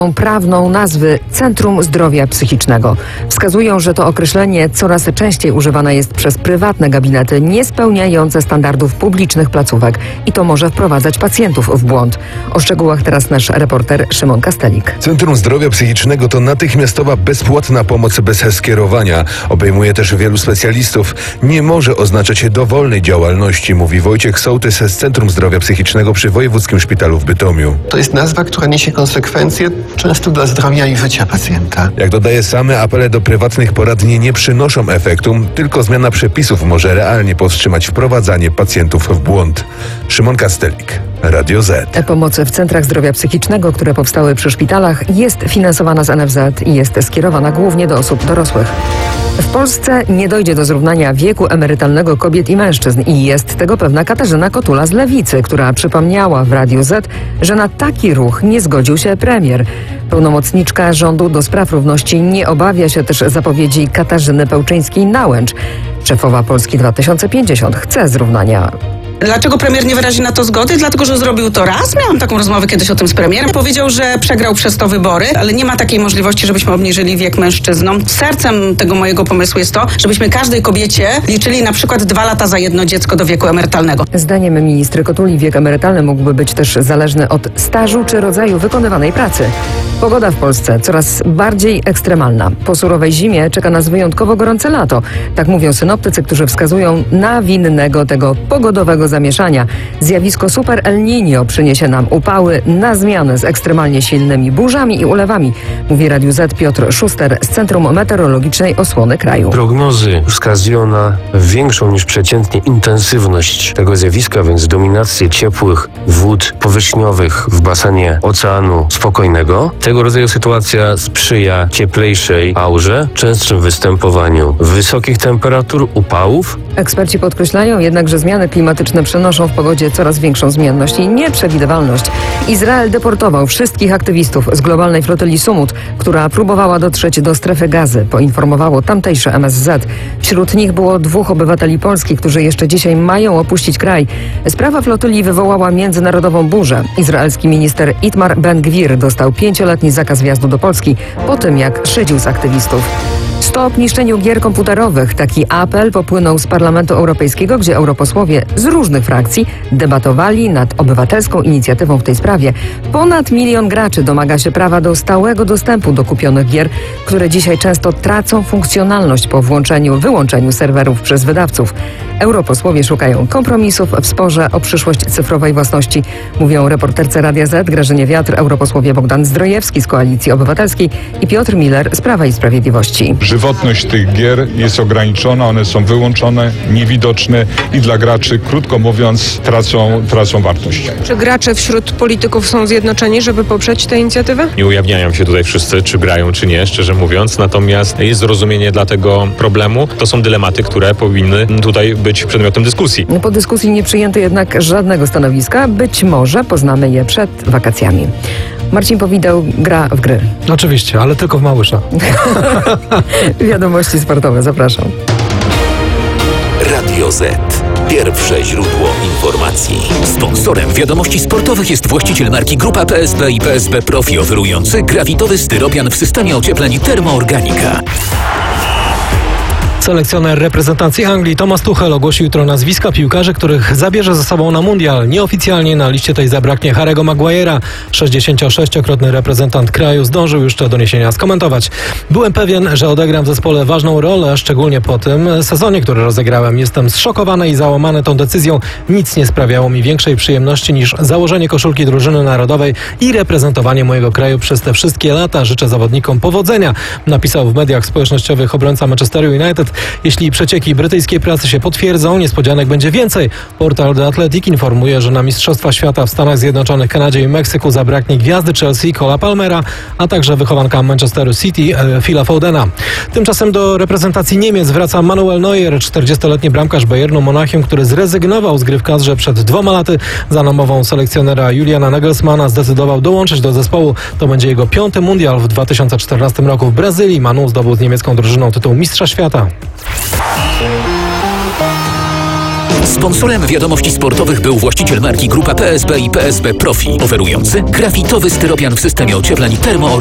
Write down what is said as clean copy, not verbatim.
prawną nazwy Centrum Zdrowia Psychicznego. Wskazują, że to określenie coraz częściej używane jest przez prywatne gabinety niespełniające standardów publicznych placówek i to może wprowadzać pacjentów w błąd. O szczegółach teraz nasz reporter Szymon Kastelik. Centrum Zdrowia Psychicznego to natychmiastowa, bezpłatna pomoc bez skierowania. Obejmuje też wielu specjalistów. Nie może oznaczać dowolnej działalności, mówi Wojciech Sołtys z Centrum Zdrowia Psychicznego przy Wojewódzkim Szpitalu w Bytomiu. To jest nazwa, która niesie konsekwencje często dla zdrowia i życia pacjenta. Jak dodaje, same apele do prywatnych poradni nie przynoszą efektu, tylko zmiana przepisów może realnie powstrzymać wprowadzanie pacjentów w błąd. Szymon Kastelik, Radio Z. Pomoc w centrach zdrowia psychicznego, które powstały przy szpitalach, jest finansowana z NFZ i jest skierowana głównie do osób dorosłych. W Polsce nie dojdzie do zrównania wieku emerytalnego kobiet i mężczyzn i jest tego pewna Katarzyna Kotula z Lewicy, która przypomniała w Radiu Z, że na taki ruch nie zgodził się premier. Pełnomocniczka rządu do spraw równości nie obawia się też zapowiedzi Katarzyny Pełczyńskiej-Nałęcz. Szefowa Polski 2050 chce zrównania. Dlaczego premier nie wyrazi na to zgody? Dlatego, że zrobił to raz. Miałam taką rozmowę kiedyś o tym z premierem. Powiedział, że przegrał przez to wybory, ale nie ma takiej możliwości, żebyśmy obniżyli wiek mężczyznom. Sercem tego mojego pomysłu jest to, żebyśmy każdej kobiecie liczyli na przykład 2 lata za jedno dziecko do wieku emerytalnego. Zdaniem ministry Kotuli wiek emerytalny mógłby być też zależny od stażu czy rodzaju wykonywanej pracy. Pogoda w Polsce coraz bardziej ekstremalna. Po surowej zimie czeka nas wyjątkowo gorące lato. Tak mówią synoptycy, którzy wskazują na winnego tego pogodowego zamieszania. Zjawisko Super El Niño przyniesie nam upały na zmianę z ekstremalnie silnymi burzami i ulewami, mówi Radiu Z Piotr Szuster z Centrum Meteorologicznej Osłony Kraju. Prognozy wskazują na większą niż przeciętnie intensywność tego zjawiska, więc dominację ciepłych wód powierzchniowych w basenie Oceanu Spokojnego. Tego rodzaju sytuacja sprzyja cieplejszej aurze, częstszym występowaniu wysokich temperatur, upałów. Eksperci podkreślają jednak, że zmiany klimatyczne przenoszą w pogodzie coraz większą zmienność i nieprzewidywalność. Izrael deportował wszystkich aktywistów z globalnej flotyli Sumut, która próbowała dotrzeć do strefy Gazy, poinformowało tamtejsze MSZ. Wśród nich było 2 obywateli Polski, którzy jeszcze dzisiaj mają opuścić kraj. Sprawa flotyli wywołała międzynarodową burzę. Izraelski minister Itmar Ben-Gwir dostał 5-letni zakaz wjazdu do Polski po tym, jak szydził z aktywistów. Stop niszczeniu gier komputerowych. Taki apel popłynął z Parlamentu Europejskiego, gdzie europosłowie z różnych frakcji debatowali nad obywatelską inicjatywą w tej sprawie. Ponad 1 milion graczy domaga się prawa do stałego dostępu do kupionych gier, które dzisiaj często tracą funkcjonalność po wyłączeniu serwerów przez wydawców. Europosłowie szukają kompromisów w sporze o przyszłość cyfrowej własności, mówią reporterce Radia Z Grażynie Wiatr, europosłowie Bogdan Zdrojewski z Koalicji Obywatelskiej i Piotr Miller z Prawa i Sprawiedliwości. Żywotność tych gier jest ograniczona, one są wyłączone, niewidoczne i dla graczy, krótko mówiąc, tracą wartość. Czy gracze wśród polityków są zjednoczeni, żeby poprzeć tę inicjatywę? Nie ujawniają się tutaj wszyscy, czy grają, czy nie, szczerze mówiąc. Natomiast jest zrozumienie dla tego problemu. To są dylematy, które powinny tutaj być przedmiotem dyskusji. Po dyskusji nie przyjęto jednak żadnego stanowiska. Być może poznamy je przed wakacjami. Marcin Powideł gra w gry. Oczywiście, ale tylko w Małysza. Wiadomości sportowe, zapraszam. Radio Z. Pierwsze źródło informacji. Sponsorem wiadomości sportowych jest właściciel marki Grupa PSB i PSB Profi, oferujący grawitowy styropian w systemie ociepleń Termoorganika. Selekcjoner reprezentacji Anglii Thomas Tuchel ogłosi jutro nazwiska piłkarzy, których zabierze ze sobą na mundial. Nieoficjalnie na liście tej zabraknie Harry'ego Maguire'a. 66-krotny reprezentant kraju zdążył już te doniesienia skomentować. Byłem pewien, że odegram w zespole ważną rolę, szczególnie po tym sezonie, który rozegrałem. Jestem zszokowany i załamany tą decyzją. Nic nie sprawiało mi większej przyjemności niż założenie koszulki drużyny narodowej i reprezentowanie mojego kraju przez te wszystkie lata. Życzę zawodnikom powodzenia, napisał w mediach społecznościowych obrońca Manchesteru United. Jeśli przecieki brytyjskiej prasy się potwierdzą, niespodzianek będzie więcej. Portal The Athletic informuje, że na Mistrzostwa Świata w Stanach Zjednoczonych, Kanadzie i Meksyku zabraknie gwiazdy Chelsea Cole'a Palmera, a także wychowanka Manchesteru City Phila Fodena. Tymczasem do reprezentacji Niemiec wraca Manuel Neuer, 40-letni bramkarz Bayernu Monachium, który zrezygnował z gry w kadrze przed 2 laty. Za namową selekcjonera Juliana Nagelsmana zdecydował dołączyć do zespołu. To będzie jego 5. mundial w 2014 roku w Brazylii. Manu zdobył z niemiecką drużyną tytuł Mistrza Świata. Sponsorem wiadomości sportowych był właściciel marki Grupa PSB i PSB Profi, oferujący grafitowy styropian w systemie ociepleń Thermo